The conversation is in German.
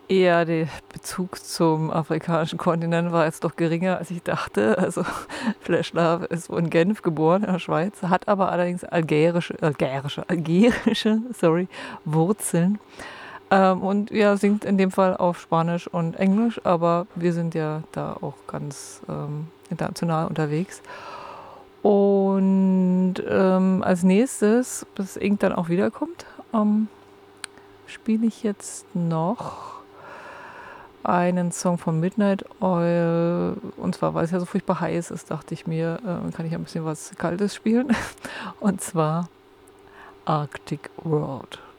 Ja, der Bezug zum afrikanischen Kontinent war jetzt doch geringer, als ich dachte. Also Flash Love ist in Genf geboren, in der Schweiz, hat aber allerdings algerische, sorry, Wurzeln. Und ja, singt in dem Fall auf Spanisch und Englisch, aber wir sind ja da auch ganz international unterwegs. Und als nächstes, bis Ink dann auch wiederkommt, spiele ich jetzt noch einen Song von Midnight Oil. Und zwar, weil es ja so furchtbar heiß ist, dachte ich mir, kann ich ein bisschen was Kaltes spielen. Und zwar Arctic World.